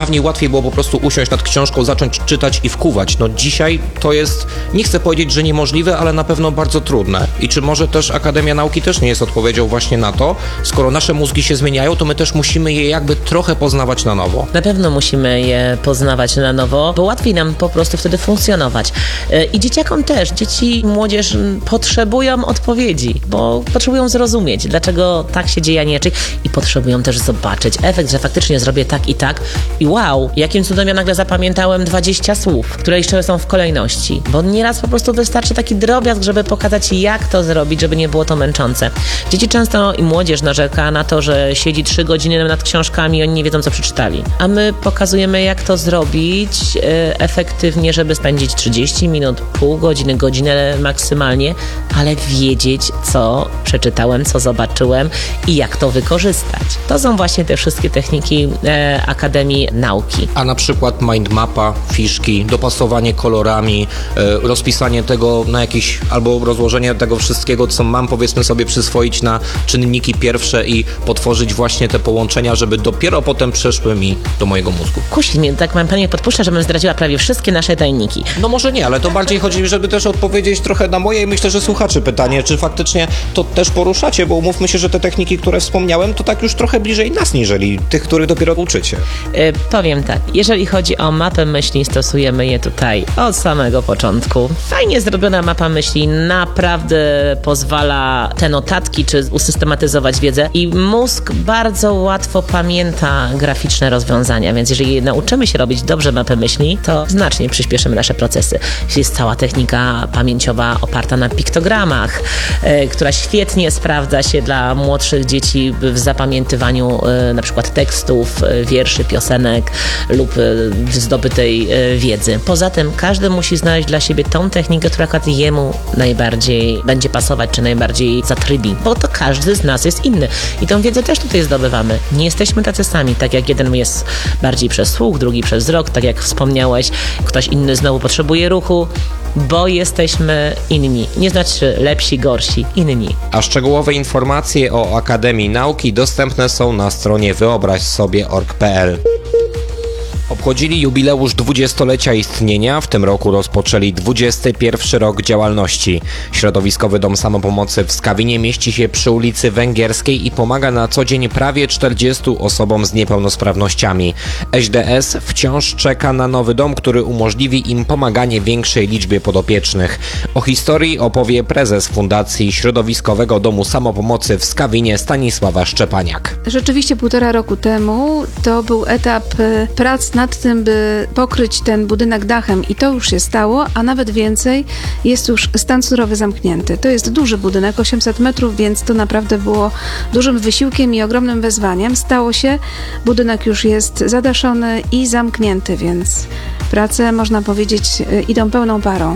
Dawniej łatwiej było po prostu usiąść nad książką, zacząć czytać i wkuwać. No dzisiaj to jest, nie chcę powiedzieć, że niemożliwe, ale na pewno bardzo trudne. I czy może też Akademia Nauki też nie jest odpowiedzią właśnie na to? Skoro nasze mózgi się zmieniają, to my też musimy je jakby trochę poznawać na nowo. Na pewno musimy je poznawać na nowo, bo łatwiej nam po prostu wtedy funkcjonować. I dzieciakom też. Dzieci i młodzież potrzebują odpowiedzi, bo potrzebują zrozumieć, dlaczego tak się dzieje, a nie inaczej. I potrzebują też zobaczyć efekt, że faktycznie zrobię tak i wow, jakim cudem ja nagle zapamiętałem 20 słów, które jeszcze są w kolejności. Bo nieraz po prostu wystarczy taki drobiazg, żeby pokazać, jak to zrobić, żeby nie było to męczące. Dzieci często i młodzież narzeka na to, że siedzi 3 godziny nad książkami i oni nie wiedzą, co przeczytali. A my pokazujemy, jak to zrobić efektywnie, żeby spędzić 30 minut, pół godziny, godzinę maksymalnie, ale wiedzieć, co przeczytałem, co zobaczyłem i jak to wykorzystać. To są właśnie te wszystkie techniki Akademii Nauki. A na przykład mindmapa, fiszki, dopasowanie kolorami, rozpisanie tego na jakieś, albo rozłożenie tego wszystkiego, co mam, powiedzmy sobie, przyswoić na czynniki pierwsze i potworzyć właśnie te połączenia, żeby dopiero potem przeszły mi do mojego mózgu. Kusi mnie, tak mnie podpuszcza, żebym zdradziła prawie wszystkie nasze tajniki. No może nie, ale to bardziej chodzi mi, żeby też odpowiedzieć trochę na moje i myślę, że słuchaczy pytanie, czy faktycznie to też poruszacie, bo umówmy się, że te techniki, które wspomniałem, to tak już trochę bliżej nas, niżeli tych, których dopiero uczycie. Powiem tak, jeżeli chodzi o mapę myśli, stosujemy je tutaj od samego początku. Fajnie zrobiona mapa myśli naprawdę pozwala te notatki czy usystematyzować wiedzę i mózg bardzo łatwo pamięta graficzne rozwiązania, więc jeżeli nauczymy się robić dobrze mapę myśli, to znacznie przyspieszymy nasze procesy. Jest cała technika pamięciowa oparta na piktogramach, która świetnie sprawdza się dla młodszych dzieci w zapamiętywaniu na przykład tekstów, wierszy, piosenek lub zdobytej wiedzy. Poza tym każdy musi znaleźć dla siebie tą technikę, która akurat jemu najbardziej będzie pasować, czy najbardziej zatrybi, bo to każdy z nas jest inny i tą wiedzę też tutaj zdobywamy. Nie jesteśmy tacy sami, tak jak jeden jest bardziej przez słuch, drugi przez wzrok, tak jak wspomniałeś, ktoś inny znowu potrzebuje ruchu, bo jesteśmy inni. Nie znaczy lepsi, gorsi, inni. A szczegółowe informacje o Akademii Nauki dostępne są na stronie wyobraźsobie.org.pl. Obchodzili jubileusz 20-lecia istnienia, w tym roku rozpoczęli 21 rok działalności. Środowiskowy Dom Samopomocy w Skawinie mieści się przy ulicy Węgierskiej i pomaga na co dzień prawie 40 osobom z niepełnosprawnościami. ŚDS wciąż czeka na nowy dom, który umożliwi im pomaganie większej liczbie podopiecznych. O historii opowie prezes Fundacji Środowiskowego Domu Samopomocy w Skawinie Stanisława Szczepaniak. Rzeczywiście 1,5 roku temu to był etap prac nad tym, by pokryć ten budynek dachem i to już się stało, a nawet więcej, jest już stan surowy zamknięty. To jest duży budynek, 800 metrów, więc to naprawdę było dużym wysiłkiem i ogromnym wyzwaniem. Stało się, budynek już jest zadaszony i zamknięty, więc prace, można powiedzieć, idą pełną parą.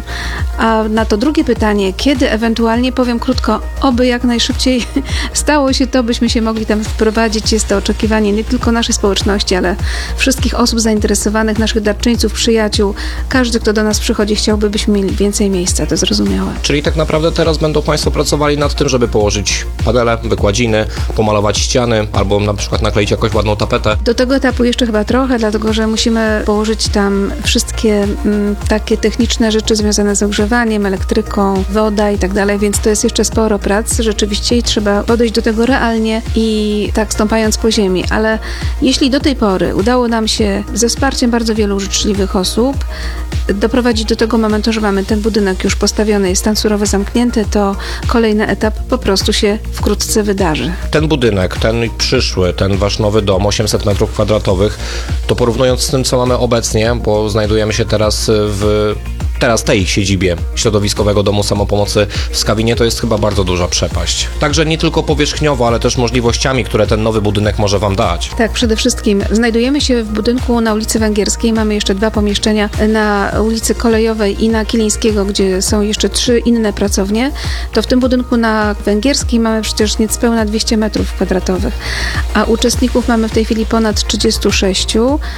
A na to drugie pytanie, kiedy ewentualnie, powiem krótko, oby jak najszybciej stało się to, byśmy się mogli tam wprowadzić. Jest to oczekiwanie nie tylko naszej społeczności, ale wszystkich osób zainteresowanych, naszych darczyńców, przyjaciół. Każdy, kto do nas przychodzi, chciałby, byśmy mieli więcej miejsca, to zrozumiałe. Czyli tak naprawdę teraz będą Państwo pracowali nad tym, żeby położyć panele, wykładziny, pomalować ściany, albo na przykład nakleić jakąś ładną tapetę. Do tego etapu jeszcze chyba trochę, dlatego że musimy położyć tam wszystkie takie techniczne rzeczy związane z ogrzewaniem, elektryką, woda i tak dalej, więc to jest jeszcze sporo prac rzeczywiście i trzeba podejść do tego realnie i tak stąpając po ziemi, ale jeśli do tej pory udało nam się ze wsparciem bardzo wielu życzliwych osób doprowadzić do tego momentu, że mamy ten budynek już postawiony i stan surowy zamknięty, to kolejny etap po prostu się wkrótce wydarzy. Ten budynek, ten przyszły, ten wasz nowy dom, 800 m2, to porównując z tym, co mamy obecnie, bo znajdujemy się teraz w tej siedzibie Środowiskowego Domu Samopomocy w Skawinie, to jest chyba bardzo duża przepaść. Także nie tylko powierzchniowo, ale też możliwościami, które ten nowy budynek może wam dać. Tak, przede wszystkim znajdujemy się w budynku na ulicy Węgierskiej. Mamy jeszcze 2 pomieszczenia na ulicy Kolejowej i na Kilińskiego, gdzie są jeszcze 3 inne pracownie. To w tym budynku na Węgierskiej mamy przecież niespełna 200 m2, a uczestników mamy w tej chwili ponad 36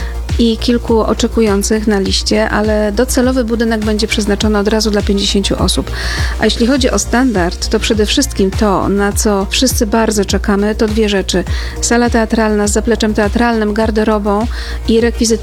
i kilku oczekujących na liście, ale docelowy budynek będzie przeznaczony od razu dla 50 osób. A jeśli chodzi o standard, to przede wszystkim to, na co wszyscy bardzo czekamy, to 2 rzeczy. Sala teatralna z zapleczem teatralnym, garderobą i rekwizytorem